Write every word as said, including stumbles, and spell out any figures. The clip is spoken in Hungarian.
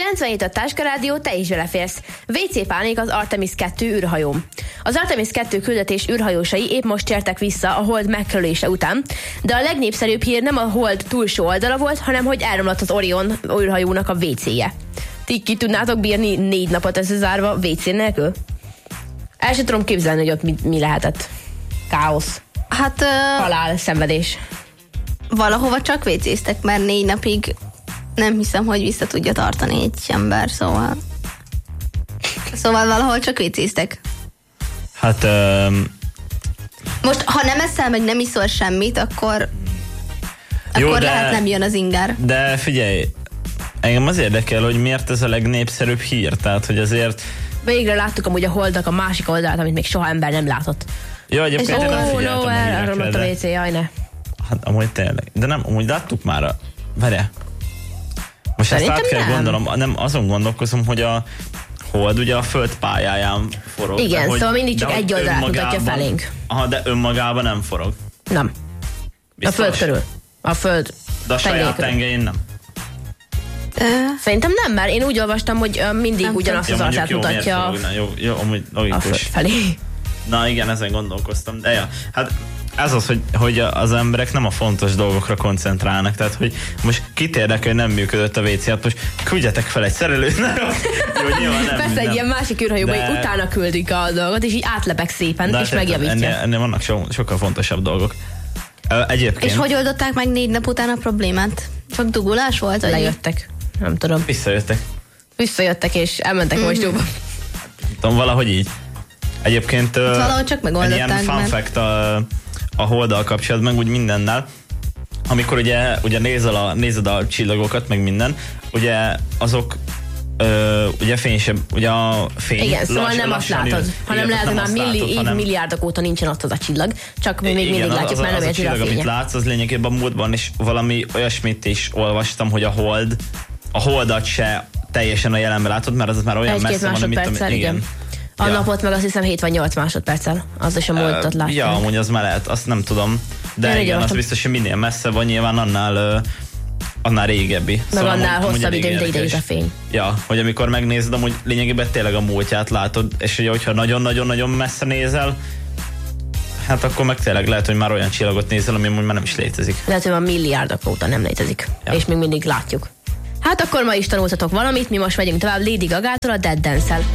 kilencvenhét a Táskarádió, te is beleférsz. vé cé pánik az Artemis kettő űrhajón. Az Artemis kettő küldetés űrhajósai épp most tértek vissza a Hold megkerülése után, de a legnépszerűbb hír nem a Hold túlsó oldala volt, hanem hogy elromlott az Orion űrhajónak a vé céje. Ti ki tudnátok bírni négy napot összezárva vé cé nélkül? El sem tudom képzelni, hogy ott mi, mi lehetett. Káosz. Hát... Uh, halál, szenvedés. Valahova csak vécéztek, mert négy napig nem hiszem, hogy vissza tudja tartani egy ember, szóval... Szóval valahol csak vécéztek. Hát... Um... Most, ha nem eszel, meg nem iszol semmit, akkor... Jó, akkor de, lehet nem jön az inger. De figyelj, engem az érdekel, hogy miért ez a legnépszerűbb hír, tehát, hogy azért... Végre láttuk amúgy a Holdnak a másik oldalát, amit még soha ember nem látott. Jó, egyébként én nem figyeltem a hírekre. Elromlott a vé cé, jaj ne. Hát amúgy tényleg. De nem, amúgy láttuk már a... Várjál. Most Szerintem ezt át kell nem. gondolom, nem azon gondolkozom, hogy a Hold ugye a föld pályáján forog. Igen, de, hogy, szóval mindig csak egy oldalát mutatja felénk. Aha, de önmagában nem forog. Nem. Biztos? A föld körül. A föld De a saját tengelyén nem. Szerintem nem, mert én úgy olvastam, hogy mindig nem ugyanazt az arcát mutatja Na, jó, jó, amúgy a logikus. föld felé. Na igen, ezen gondolkoztam. De ja, hát ez az, hogy, hogy az emberek nem a fontos dolgokra koncentrálnak, tehát hogy most kit érdekel, hogy nem működött a vé cé, hát most küldjetek fel egy szerelőt. Jó, nyilván nem. Persze nem. egy ilyen másik űrhajóban, De... hogy utána küldik a dolgot, és így átlepek szépen, de és megjavítja. Ennél, ennél vannak so, sokkal fontosabb dolgok. Egyébként... És hogy oldották meg négy nap után a problémát? Csak dugulás volt? Vagy? Lejöttek. Nem tudom. Visszajöttek. Visszajöttek, és elmentek mm-hmm. mosdóba. Tudom, valahogy így. Egyébként valahogy csak megoldották. Egy ilyen fun mert... fact a, a Holddal kapcsolatban, meg úgy mindennel. Amikor ugye, ugye nézel a, nézed a csillagokat, meg minden, ugye azok Ö, ugye fénysebb, ugye a fény. Igen, szóval lass, nem azt látod, jön. hanem lehet, hogy már milli, látod, év hanem... milliárdok óta nincsen ott az a csillag, csak mi még mindig látjuk, az, mert nem érti a fénye. Amit látsz, az lényegében a múltban is valami olyasmit is olvastam, hogy a Hold, a Holdat se teljesen a jelenben látod, mert az már olyan egy-két messze van, amit... Igen. igen. A ja. napot meg azt hiszem hét vagy nyolc másodperccel, az is a múltat látjuk. Ja, amúgy az már lehet, azt nem tudom, de én igen, az biztos, hogy minél messze van, nyilván annál annál régebbi. Meg szóval annál hosszabb időn ideig a fény. Ja, hogy amikor megnézed, amúgy lényegében tényleg a múltját látod, és ugye, hogyha nagyon-nagyon-nagyon messze nézel, hát akkor meg tényleg lehet, hogy már olyan csillagot nézel, ami már nem is létezik. Lehet, hogy már milliárdok óta nem létezik, ja. És még mindig látjuk. Hát akkor ma is tanultatok valamit, mi most megyünk tovább Lady Gagától a Dead Dance-el.